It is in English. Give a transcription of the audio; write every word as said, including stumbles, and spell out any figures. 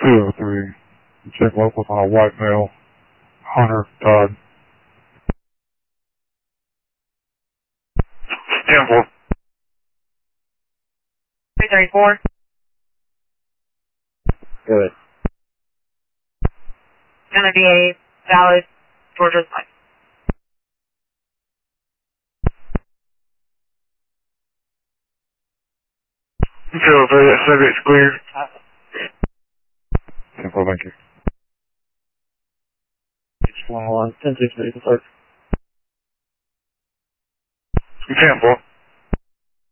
two oh three. Check locals on a white male. Hunter died. ten four. three thirty-four. Good. Gonna be a valid Georgia license. two oh three, that subject's cleared. ten four, thank you. one one, ten six, eight, sorry. ten four.